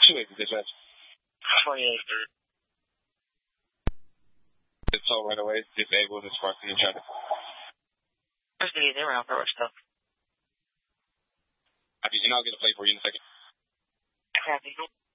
2-8 dispatch. 28. It's all right away. Disabled as far as the traffic. Where's the easy around for stuff? Copy, and I'll get a plate for you in a second. Copy.